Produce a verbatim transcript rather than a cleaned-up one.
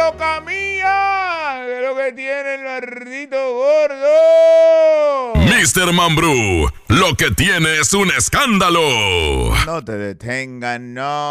loca mía! ¿Qué es lo que tiene el maldito gordo? mister Mambrú, lo que tiene es un escándalo. No te detengan, no.